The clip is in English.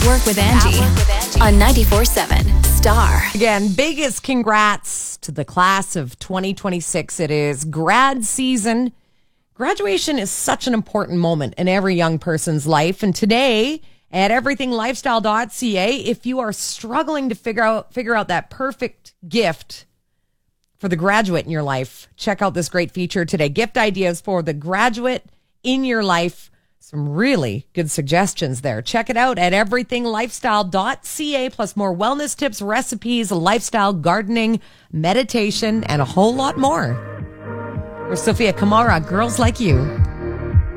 Work with Angie on 94.7 Star. Again, biggest congrats to the class of 2026. It is grad season. Graduation is such an important moment in every young person's life. And today at everythinglifestyle.ca, if you are struggling to figure out that perfect gift for the graduate in your life, check out this great feature today. Gift ideas for the graduate in your life. Some really good suggestions there. Check it out at everythinglifestyle.ca, plus more wellness tips, recipes, lifestyle, gardening, meditation, and a whole lot more. We're Sophia Kamara, Girls Like You.